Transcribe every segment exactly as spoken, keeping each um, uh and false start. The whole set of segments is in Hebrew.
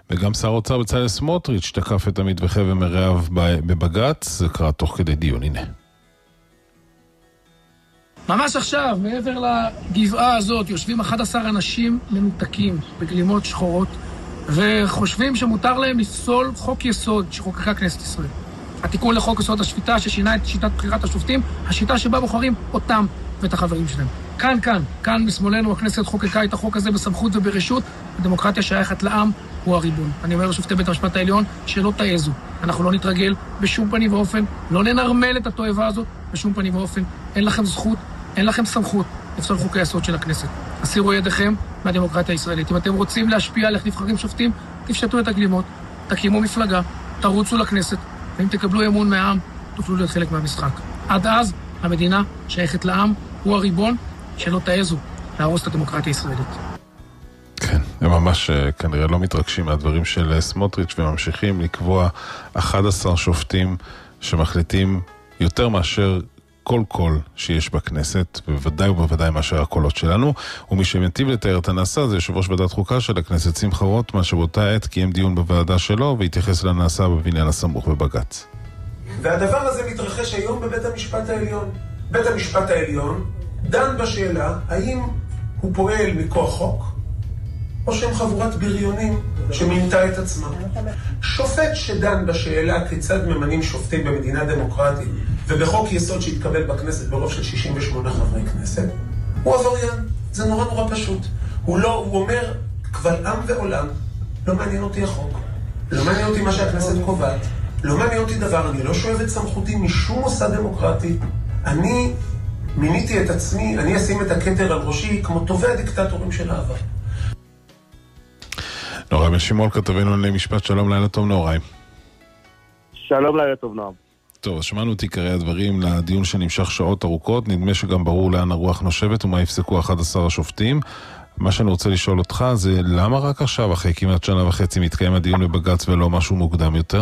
וגם שר האוצר בצלאל סמוטריץ' תקף את עמית וחבר מרעיו בבג"ץ. זה קרה תוך כדי דיון, הנה. ממש עכשיו, מעבר לגבעה הזאת, יושבים אחד עשר אנשים מנותקים בגלימות שחורות, וחושבים שמותר להם לפסול חוק יסוד שחוקקה כנסת ישראל. התיקון לחוק יסוד השפיטה ששינה את שיטת בחירת השופטים, השיטה שבה בוחרים אותם ואת החברים שלהם. כאן, כאן, כאן בשמאלנו הכנסת חוקקה את החוק הזה בסמכות וברשות. הדמוקרטיה שייכת לעם, הוא הריבון. אני אומר לשופטי בית המשפט העליון שלא תעזו. אנחנו לא נתרגל בשום פנים ואופן, לא ננרמל את התועבה הזאת בשום פנים ואופן. אין לכם זכות, אין לכם סמכות לפסול חוקי היסוד של הכנסת. הסירו ידיכם מהדמוקרטיה הישראלית. אם אתם רוצים להשפיע על איך נבחרים שופטים, תפשטו את הגלימות, תקימו מפלגה, תרוצו לכנסת, ואם תקבלו אמון מהעם, תוכלו להיות חלק מהמשחק. עד אז, המדינה שייכת לעם, הוא הריבון, שלא תעזו להרוס את הדמוקרטיה הישראלית. כן, הם ממש כנראה לא מתרגשים מהדברים של סמוטריץ' וממשיכים לקבוע אחד עשר שופטים שמחליטים יותר מאשר כל קול שיש בכנסת, בוודאי ובוודאי מאשר הקולות שלנו. ומי שמטיב לתאר את הנעשה זה יושב ראש ועדת חוקה של הכנסת שמחה רוטמן, שבאותה עת קיים דיון בוועדה שלו והתייחס לנעשה בבניין הסמוך בבג"ץ. והדבר הזה מתרחש היום בבית המשפט העליון. בית המשפט העליון דן בשאלה האם הוא פועל מכוח חוק או שהם חבורת בריונים שמינתה את עצמה. שופט שדן בשאלה כיצד ממנים שופטים במדינה דמוקרטית ובחוק יסוד שהתקבל בכנסת ברוב של שישים ושמונה חברי כנסת, הוא עבריין. זה נורא נורא פשוט. הוא לא, הוא אומר, קבל עם ועולם, לא מעניין אותי החוק, לא מעניין אותי מה שהכנסת קובעת, לא מעניין אותי דבר, אני לא שואב את סמכותי משום מוסד דמוקרטי, אני מיניתי את עצמי, אני אשים את הכתר על ראשי כמו טובי הדיקטטורים של העבר. נורא בן שמעון, כתבנו לענייני משפט, שלום, לילה טוב נורא. שלום, לילה טוב נועם. טוב, שמענו את עיקרי הדברים לדיון שנמשך שעות ארוכות, נדמה שגם ברור לאן הרוח נושבת ומה יפסקו אחד עשר השופטים. מה שאני רוצה לשאול אותך זה למה רק עכשיו, אחרי כמעט שנה וחצי, מתקיים הדיון בבג"ץ ולא משהו מוקדם יותר?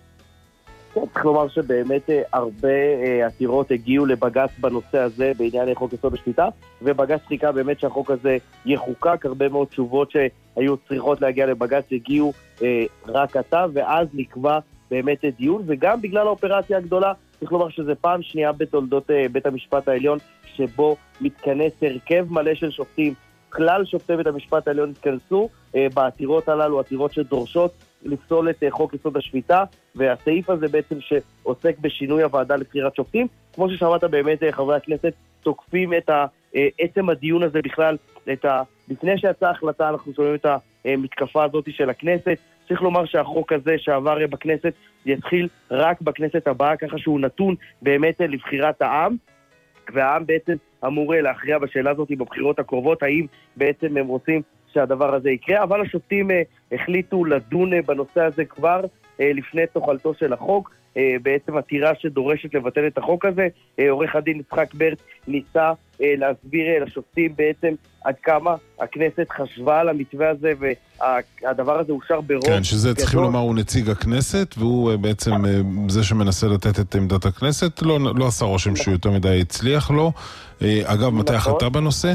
כן, צריך לומר שבאמת הרבה עתירות הגיעו לבג"ץ בנושא הזה בעניין חוק יסוד השפיטה, ובג"ץ חיכה באמת שהחוק הזה יחוקק. הרבה מאוד תשובות שהיו צריכות להגיע לבג"ץ הגיעו אה, רק עתה, ואז נקבע באמת דיון, וגם בגלל האופרציה הגדולה, צריך לומר שזה פעם שנייה בתולדות אה, בית המשפט העליון, שבו מתכנס הרכב מלא של שופטים. כלל שופטי בית המשפט העליון התכנסו אה, בעתירות הללו, עתירות שדורשות לפסול את חוק יסוד השפיטה, והסעיף הזה בעצם שעוסק בשינוי הוועדה לבחירת שופטים. כמו ששמעת באמת חברי הכנסת תוקפים את עצם הדיון הזה בכלל, את ה... לפני שיצאה החלטה אנחנו שומעים את המתקפה הזאת של הכנסת. צריך לומר שהחוק הזה שעבר בכנסת יתחיל רק בכנסת הבאה, ככה שהוא נתון באמת לבחירת העם, והעם בעצם אמור להכריע בשאלה הזאת בבחירות הקרובות, האם בעצם הם רוצים שהדבר הזה יקרה, אבל השופטים אה, החליטו לדון אה, בנושא הזה כבר אה, לפני תוחלתו של החוק, אה, בעצם עתירה שדורשת לבטל את החוק הזה. אה, עורך הדין יצחק ברט ניסה אה, להסביר אה, לשופטים בעצם עד כמה הכנסת חשבה על המתווה הזה, והדבר הזה אושר ברוב. כן, שזה צריכים לומר הוא נציג הכנסת, והוא אה, בעצם אה, זה שמנסה לתת את עמדת הכנסת, לא, לא עשה רושם שהוא יותר מדי הצליח לו. אה, אגב, מתי החלטה בנושא?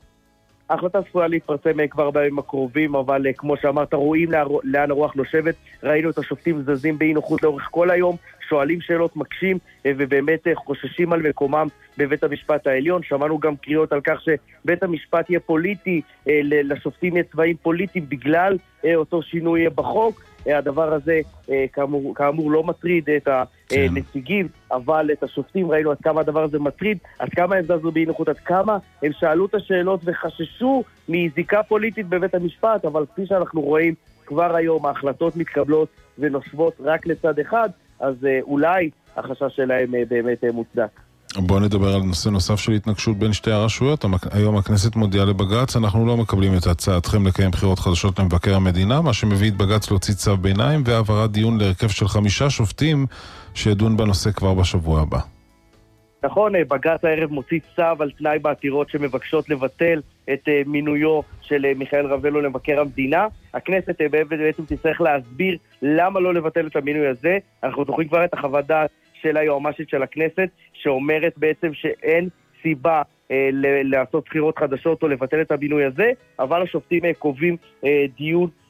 ההחלטה צפויה להתפרסם כבר בימים הקרובים, אבל כמו שאמרת, רואים לאן הרוח נושבת. ראינו את השופטים זזים באי נוחות לאורך כל היום, שואלים שאלות, מקשים, ובאמת חוששים על מקומם בבית המשפט העליון. שמענו גם קריאות על כך שבית המשפט יהיה פוליטי, לשופטים יהיה צבעים פוליטיים בגלל אותו שינוי בחוק. הדבר הזה כאמור, כאמור לא מטריד את הנציגים, אבל את השופטים ראינו עד כמה הדבר הזה מטריד, עד כמה הם זזו באי נוחות, עד כמה הם שאלו את השאלות וחששו מזיקה פוליטית בבית המשפט. אבל כפי שאנחנו רואים כבר היום ההחלטות מתקבלות ונושבות רק לצד אחד, אז אולי החשש שלהם באמת מוצדק. בואו נדבר על נושא נוסף של התנגשות בין שתי הרשויות. היום הכנסת מודיעה לבג"ץ, אנחנו לא מקבלים את הצעתכם לקיים בחירות חדשות למבקר המדינה, מה שמביא את בג"ץ להוציא צו ביניים והעברת דיון להרכב של חמישה שופטים שידון בנושא כבר בשבוע הבא. נכון, בג"ץ הערב מוציא צו על תנאי בעתירות שמבקשות לבטל את מינויו של מיכאל רבלו למבקר המדינה. הכנסת בעצם תצטרך להסביר למה לא לבטל את המינוי הזה. אנחנו זוכרים כבר את החוות דעת של היועמ"שית של הכנסת, שאומרת בעצם שאין סיבה אה, לעשות בחירות חדשות או לבטל את המינוי הזה, אבל השופטים אה, קובעים אה, דיון